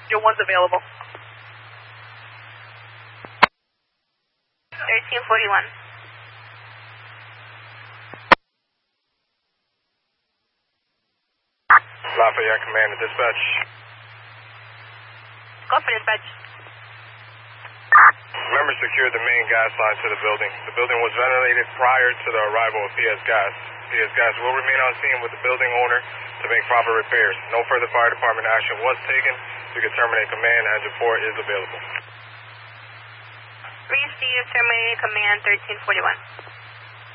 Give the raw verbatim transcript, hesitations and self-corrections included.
Your one's available. thirteen forty-one. Lafayette Command and Dispatch. Go for dispatch. Members secured the main gas line to the building. The building was ventilated prior to the arrival of P S Gas. P S Gas will remain on scene with the building owner to make proper repairs. No further fire department action was taken. You can terminate command and report is available. Receive terminated command thirteen forty-one.